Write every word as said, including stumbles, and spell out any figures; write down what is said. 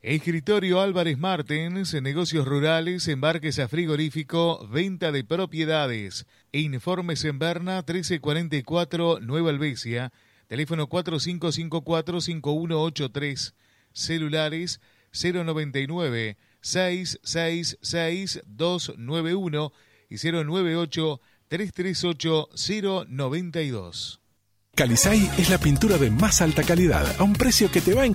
Escritorio Álvarez Martens, negocios rurales, embarques a frigorífico, venta de propiedades. Informes en Berna trece cuarenta y cuatro, Nueva Albesia. Teléfono cuatro cinco cinco cuatro, cinco uno ocho tres. Celulares cero noventa y nueve, seis seis seis, dos nueve uno y cero nueve ocho, tres tres ocho, cero noventa y dos. Calisay es la pintura de más alta calidad a un precio que te va a encantar.